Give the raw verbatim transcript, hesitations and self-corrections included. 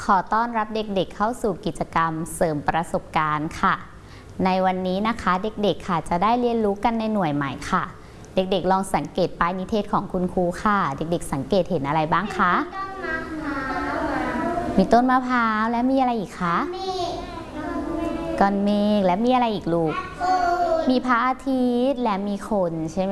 ขอต้อนรับเด็กๆเข้าสู่กิจกรรมเสริมประสบการณ์ค่ะในวันนี้นะคะเด็กๆค่ะจะได้เรียนรู้กันในหน่วยใหม่ค่ะเด็กๆลองสังเกตป้ายนิเทศของคุณครูค่ะเด็กๆสังเกตเห็นอะไรบ้างคะมีต้นมะพร้าวและมีอะไรอีกคะก้อนเมฆและมีอะไรอีกลูกมีพระอาทิตย์และมีคนใช่ไหม